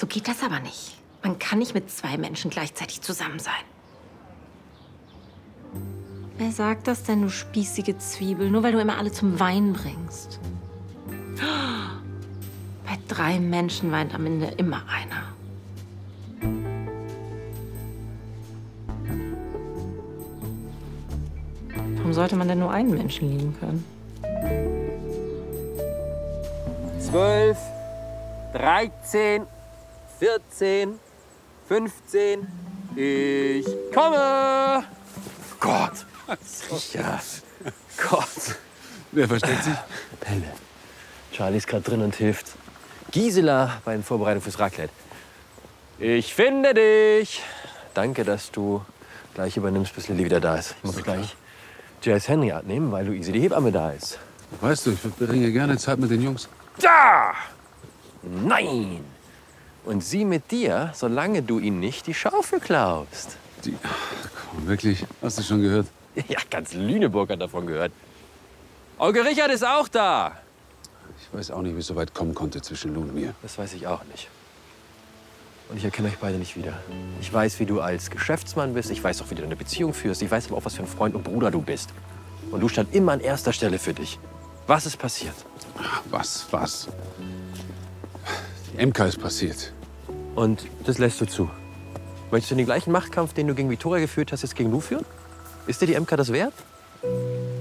So geht das aber nicht. Man kann nicht mit 2 Menschen gleichzeitig zusammen sein. Wer sagt das denn, du spießige Zwiebel? Nur weil du immer alle zum Weinen bringst. Bei 3 Menschen weint am Ende immer einer. Warum sollte man denn nur einen Menschen lieben können? 12, 13, 14, 15. Ich komme! Gott! Ja, Gott. Wer versteckt sich? Pelle. Charlie ist gerade drin und hilft Gisela bei den Vorbereitungen fürs Raclette. Ich finde dich. Danke, dass du gleich übernimmst, bis Lilly wieder da ist. Ich muss gleich J.S. Henry abnehmen, weil Luise die Hebamme da ist. Weißt du, ich verbringe gerne Zeit mit den Jungs. Da! Nein! Und sie mit dir, solange du ihnen nicht die Schaufel klaust. Komm, wirklich? Hast du schon gehört? Ja, ganz Lüneburg hat davon gehört. Onkel Richard ist auch da. Ich weiß auch nicht, wie es so weit kommen konnte zwischen Lou und mir. Das weiß ich auch nicht. Und ich erkenne euch beide nicht wieder. Ich weiß, wie du als Geschäftsmann bist. Ich weiß auch, wie du deine Beziehung führst. Ich weiß aber auch, was für ein Freund und Bruder du bist. Und du stand immer an erster Stelle für dich. Was ist passiert? Was? Die Emka ist passiert. Und das lässt du zu. Möchtest du den gleichen Machtkampf, den du gegen Viktoria geführt hast, jetzt gegen Lou führen? Ist dir die Emka das wert?